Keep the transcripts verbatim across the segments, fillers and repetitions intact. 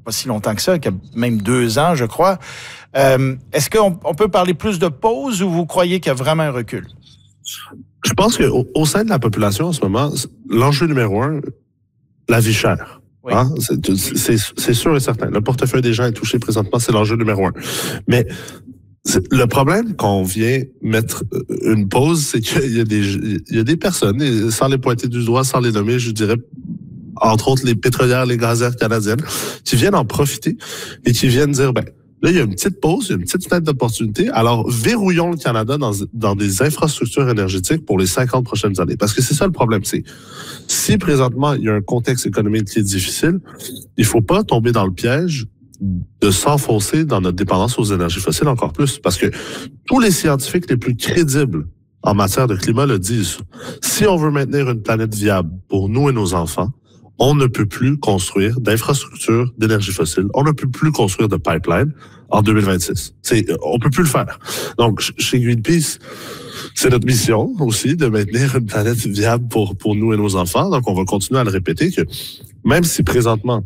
pas si longtemps que ça, qu'il y a même deux ans, je crois. Euh, est-ce qu'on on peut parler plus de pause ou vous croyez qu'il y a vraiment un recul? Je pense qu'au au sein de la population en ce moment, l'enjeu numéro un, la vie chère. Oui. Hein? C'est, c'est, c'est sûr et certain. Le portefeuille des gens est touché présentement, c'est l'enjeu numéro un. Mais le problème quand on vient mettre une pause, c'est qu'il y a des, il y a des personnes, sans les pointer du doigt, sans les nommer, je dirais, entre autres les pétrolières, les gazières canadiennes, qui viennent en profiter et qui viennent dire, ben, là, il y a une petite pause, il y a une petite fenêtre d'opportunité. Alors, verrouillons le Canada dans, dans des infrastructures énergétiques pour les cinquante prochaines années. Parce que c'est ça le problème, c'est si présentement, il y a un contexte économique qui est difficile, il faut pas tomber dans le piège de s'enfoncer dans notre dépendance aux énergies fossiles encore plus. Parce que tous les scientifiques les plus crédibles en matière de climat le disent. Si on veut maintenir une planète viable pour nous et nos enfants, on ne peut plus construire d'infrastructures d'énergie fossile. On ne peut plus construire de pipeline en deux mille vingt-six. C'est, on peut plus le faire. Donc, chez Greenpeace, c'est notre mission aussi de maintenir une planète viable pour, pour nous et nos enfants. Donc, on va continuer à le répéter que même si présentement,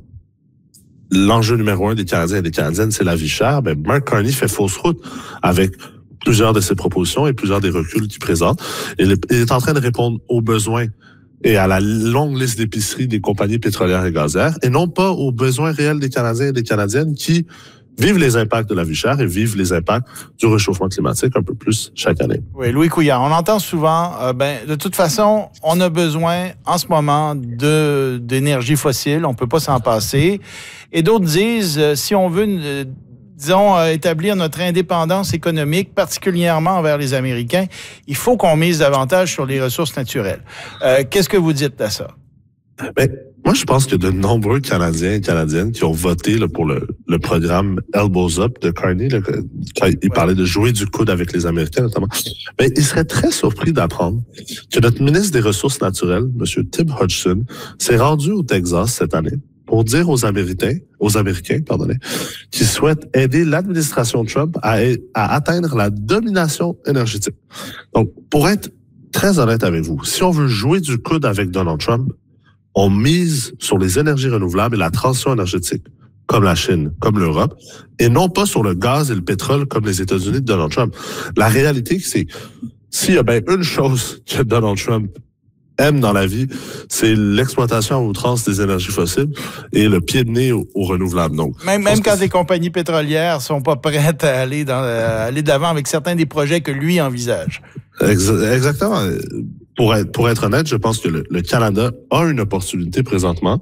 l'enjeu numéro un des Canadiens et des Canadiennes, c'est la vie chère, ben, Mark Carney fait fausse route avec plusieurs de ses propositions et plusieurs des reculs qu'il présente. Il est, il est en train de répondre aux besoins et à la longue liste d'épiceries des compagnies pétrolières et gazières, et non pas aux besoins réels des Canadiens et des Canadiennes qui vivent les impacts de la vie chère et vivent les impacts du réchauffement climatique un peu plus chaque année. Oui, Louis Couillard, on entend souvent, euh, ben, de toute façon, on a besoin en ce moment de d'énergie fossile, on peut pas s'en passer. Et d'autres disent, euh, si on veut une, euh, disons, euh, établir notre indépendance économique, particulièrement envers les Américains, il faut qu'on mise davantage sur les ressources naturelles. Euh, qu'est-ce que vous dites à ça? Ben, moi, je pense que de nombreux Canadiens et Canadiennes qui ont voté là, pour le, le programme Elbows Up de Carney, là, quand il ouais. parlait de jouer du coude avec les Américains notamment, ben, ils seraient très surpris d'apprendre que notre ministre des Ressources naturelles, M. Tim Hodgson, s'est rendu au Texas cette année pour dire aux Américains, aux Américains, pardonnez, qui souhaitent aider l'administration Trump à, à atteindre la domination énergétique. Donc, pour être très honnête avec vous, si on veut jouer du coude avec Donald Trump, on mise sur les énergies renouvelables et la transition énergétique, comme la Chine, comme l'Europe, et non pas sur le gaz et le pétrole comme les États-Unis de Donald Trump. La réalité, c'est s'il y a bien une chose que Donald Trump aime dans la vie, c'est l'exploitation à outrance des énergies fossiles et le pied de nez aux, aux renouvelables. Donc, même même quand des compagnies pétrolières sont pas prêtes à aller dans à aller d'avant avec certains des projets que lui envisage. Exactement. Pour être pour être honnête, je pense que le, le Canada a une opportunité présentement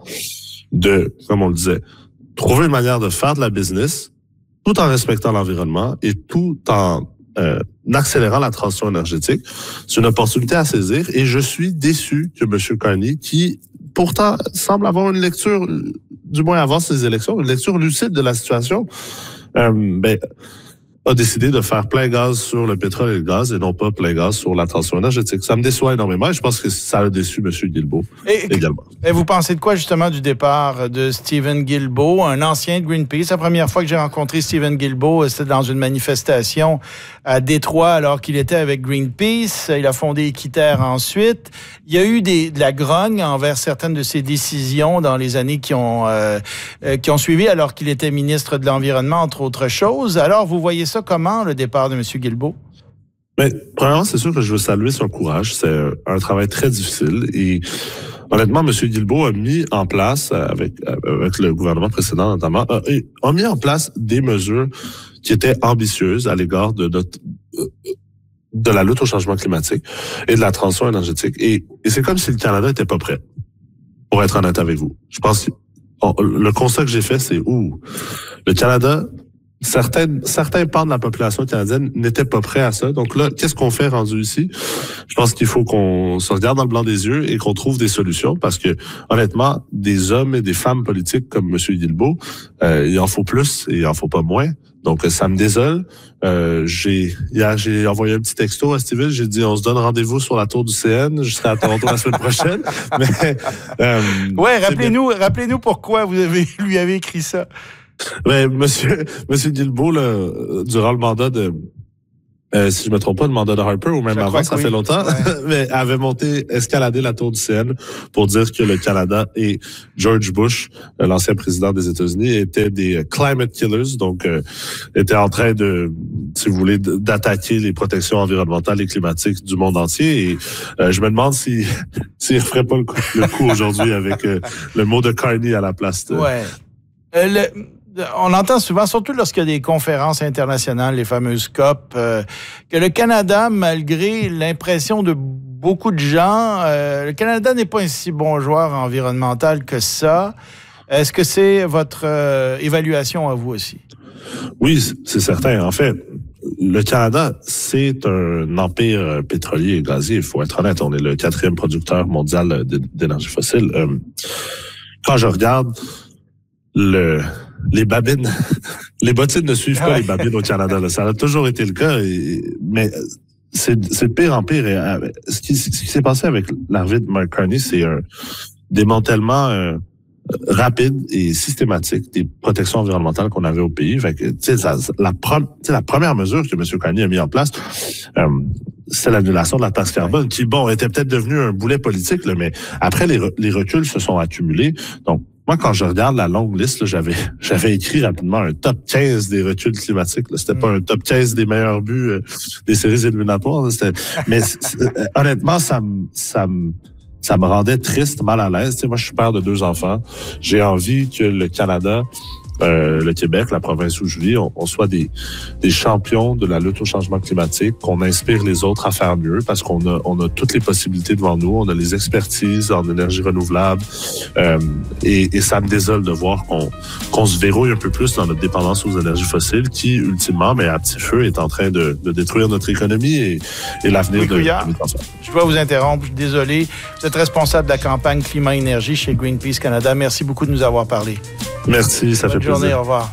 de, comme on le disait, trouver une manière de faire de la business tout en respectant l'environnement et tout en Euh, accélérant la transition énergétique. C'est une opportunité à saisir et je suis déçu que M. Carney, qui pourtant semble avoir une lecture, du moins avant ces élections, une lecture lucide de la situation, euh, ben, a décidé de faire plein gaz sur le pétrole et le gaz et non pas plein gaz sur la transition énergétique. Ça me déçoit énormément et je pense que ça a déçu M. Guilbeault et, également. Et vous pensez de quoi justement du départ de Steven Guilbeault, un ancien de Greenpeace? La première fois que j'ai rencontré Steven Guilbeault, c'était dans une manifestation à Détroit alors qu'il était avec Greenpeace. Il a fondé Équiterre ensuite. Il y a eu des, de la grogne envers certaines de ses décisions dans les années qui ont, euh, euh, qui ont suivi alors qu'il était ministre de l'Environnement, entre autres choses. Alors, vous voyez ça comment, le départ de M. Guilbeault? Mais, premièrement, c'est sûr que je veux saluer son courage. C'est un travail très difficile et honnêtement, M. Guilbeault a mis en place, avec, avec le gouvernement précédent notamment, a, a mis en place des mesures qui étaient ambitieuses à l'égard de notre de la lutte au changement climatique et de la transition énergétique. Et, et c'est comme si le Canada était pas prêt, pour être honnête avec vous. Je pense que oh, le constat que j'ai fait, c'est ouh, le Canada, certaines, certains pans de la population canadienne n'étaient pas prêts à ça. Donc là, qu'est-ce qu'on fait rendu ici? Je pense qu'il faut qu'on se regarde dans le blanc des yeux et qu'on trouve des solutions parce que, honnêtement, des hommes et des femmes politiques comme M. Guilbeault, euh, il en faut plus et il en faut pas moins. Donc, ça me désole. Euh, j'ai, hier, j'ai envoyé un petit texto à Steven. J'ai dit, on se donne rendez-vous sur la tour du C N. Je serai à Toronto la semaine prochaine. Mais, euh, ouais, rappelez-nous, rappelez-nous pourquoi vous avez, lui avez écrit ça. Mais monsieur, monsieur Guilbeault, là, durant le mandat de, Euh, si je me trompe pas, le mandat de Harper, ou même je avant, ça oui. fait longtemps, ouais. mais avait monté, escaladé la tour du C N pour dire que le Canada et George Bush, l'ancien président des États-Unis, étaient des climate killers, donc euh, étaient en train de, si vous voulez, d'attaquer les protections environnementales et climatiques du monde entier. Et euh, je me demande si s'il ne ferait pas le coup, le coup aujourd'hui avec euh, le mot de Carney à la place de... Ouais. Euh, le... On entend souvent, surtout lorsqu'il y a des conférences internationales, les fameuses COP, euh, que le Canada, malgré l'impression de beaucoup de gens, euh, le Canada n'est pas un si bon joueur environnemental que ça. Est-ce que c'est votre euh, évaluation à vous aussi? Oui, c'est certain. En fait, le Canada, c'est un empire pétrolier et gazier. Il faut être honnête, on est le quatrième producteur mondial d'énergie fossile. Euh, quand je regarde le... Les babines, les bottines ne suivent pas ouais. les babines au Canada. Là. Ça a toujours été le cas, et, mais c'est, c'est de pire en pire. Et, euh, ce, qui, ce qui s'est passé avec l'arrivée de Mark Carney, c'est un démantèlement euh, rapide et systématique des protections environnementales qu'on avait au pays. Fait que, tu sais, la, pro- la première mesure que M. Carney a mis en place, euh, c'est l'annulation de la taxe carbone, qui, bon, était peut-être devenu un boulet politique, là, mais après, les, re- les reculs se sont accumulés. Donc, moi, quand je regarde la longue liste, là, j'avais j'avais écrit rapidement un top quinze des reculs climatiques. Là. C'était mm. pas un top quinze des meilleurs buts euh, des séries éliminatoires. Là. C'était, mais euh, honnêtement, ça me ça me ça me rendait triste, mal à l'aise. Tu sais, moi, je suis père de deux enfants. J'ai envie que le Canada, euh, le Québec, la province où je vis, on, on soit des, des champions de la lutte au changement climatique, qu'on inspire les autres à faire mieux, parce qu'on a, on a toutes les possibilités devant nous, on a les expertises en énergie renouvelable, euh, et, et ça me désole de voir qu'on, qu'on se verrouille un peu plus dans notre dépendance aux énergies fossiles, qui, ultimement, mais à petit feu, est en train de, de détruire notre économie et, et l'avenir oui, de, de notre enfants. Je dois vous interrompre, je suis désolé. Vous êtes responsable de la campagne Climat-Énergie chez Greenpeace Canada. Merci beaucoup de nous avoir parlé. Merci, ça Bonne fait journée, plaisir. Au revoir.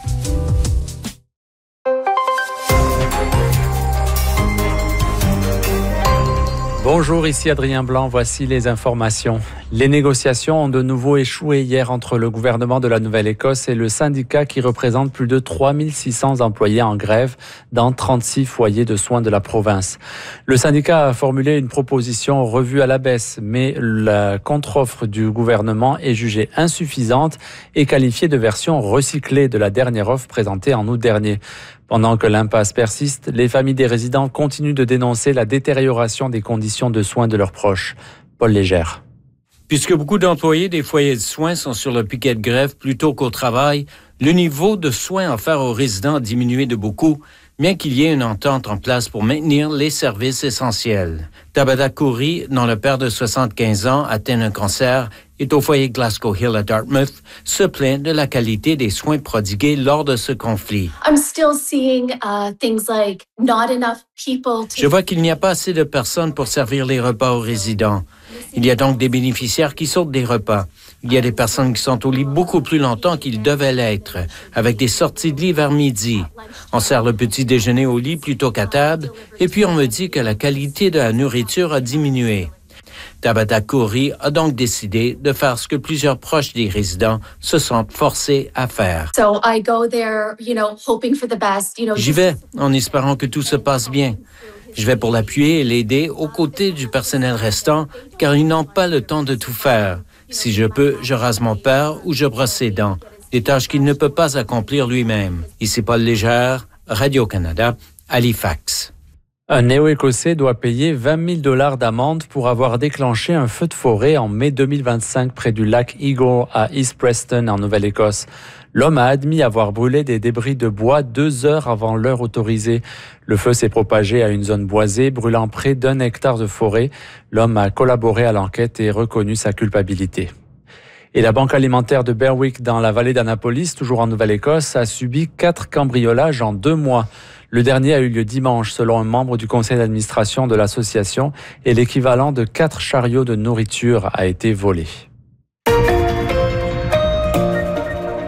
Bonjour, ici Adrien Blanc, voici les informations. Les négociations ont de nouveau échoué hier entre le gouvernement de la Nouvelle-Écosse et le syndicat qui représente plus de trois mille six cents employés en grève dans trente-six foyers de soins de la province. Le syndicat a formulé une proposition revue à la baisse, mais la contre-offre du gouvernement est jugée insuffisante et qualifiée de version recyclée de la dernière offre présentée en août dernier. Pendant que l'impasse persiste, les familles des résidents continuent de dénoncer la détérioration des conditions de soins de leurs proches. Paul Légère. Puisque beaucoup d'employés des foyers de soins sont sur le piquet de grève plutôt qu'au travail, le niveau de soins offerts aux résidents a diminué de beaucoup, bien qu'il y ait une entente en place pour maintenir les services essentiels. Tabata Kouri, dont le père de soixante-quinze ans atteint d'un cancer, est au foyer Glasgow Hill à Dartmouth, se plaint de la qualité des soins prodigués lors de ce conflit. I'm still seeing, uh, things like not enough people to... Je vois qu'il n'y a pas assez de personnes pour servir les repas aux résidents. Il y a donc des bénéficiaires qui sautent des repas. Il y a des personnes qui sont au lit beaucoup plus longtemps qu'ils devaient l'être, avec des sorties de lit vers midi. On sert le petit déjeuner au lit plutôt qu'à table, et puis on me dit que la qualité de la nourriture a diminué. Tabata Kouri a donc décidé de faire ce que plusieurs proches des résidents se sentent forcés à faire. So I go there, you know, hoping for the best, you know. J'y vais en espérant que tout se passe bien. Je vais pour l'appuyer et l'aider aux côtés du personnel restant, car ils n'ont pas le temps de tout faire. Si je peux, je rase mon père ou je brosse ses dents, des tâches qu'il ne peut pas accomplir lui-même. Ici Paul Légère, Radio-Canada, Halifax. Un néo-écossais doit payer vingt mille dollars d'amende pour avoir déclenché un feu de forêt en mai deux mille vingt-cinq près du lac Eagle à East Preston en Nouvelle-Écosse. L'homme a admis avoir brûlé des débris de bois deux heures avant l'heure autorisée. Le feu s'est propagé à une zone boisée, brûlant près d'un hectare de forêt. L'homme a collaboré à l'enquête et reconnu sa culpabilité. Et la banque alimentaire de Berwick dans la vallée d'Annapolis, toujours en Nouvelle-Écosse, a subi quatre cambriolages en deux mois. Le dernier a eu lieu dimanche, selon un membre du conseil d'administration de l'association, et l'équivalent de quatre chariots de nourriture a été volé.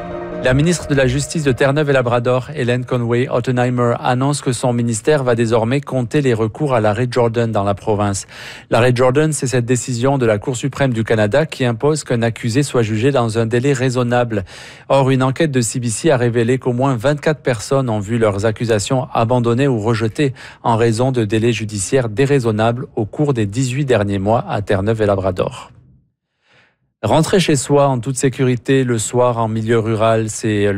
La ministre de la Justice de Terre-Neuve-et-Labrador, Hélène Conway-Ottenheimer, annonce que son ministère va désormais compter les recours à l'arrêt Jordan dans la province. L'arrêt Jordan, c'est cette décision de la Cour suprême du Canada qui impose qu'un accusé soit jugé dans un délai raisonnable. Or, une enquête de C B C a révélé qu'au moins vingt-quatre personnes ont vu leurs accusations abandonnées ou rejetées en raison de délais judiciaires déraisonnables au cours des dix-huit derniers mois à Terre-Neuve-et-Labrador. Rentrer chez soi en toute sécurité le soir en milieu rural, c'est